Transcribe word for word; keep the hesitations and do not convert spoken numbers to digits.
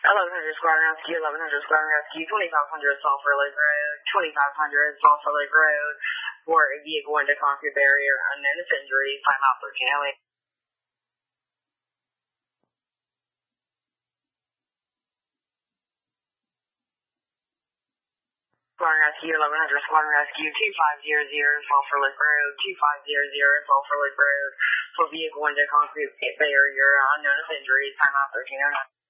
eleven hundred Squadron Rescue, eleven hundred Squadron Rescue, twenty-five hundred Sulphur Lake Road, twenty-five hundred Sulphur Lake Road, for a vehicle into concrete barrier, unknown if injuries, time out thirteen oh eight. Squadron Rescue, eleven hundred Squadron Rescue, two five zero zero Sulphur Lake Road, two five zero zero Sulphur Lake Road, for vehicle into concrete barrier, unknown if injuries, time out thirteen oh nine.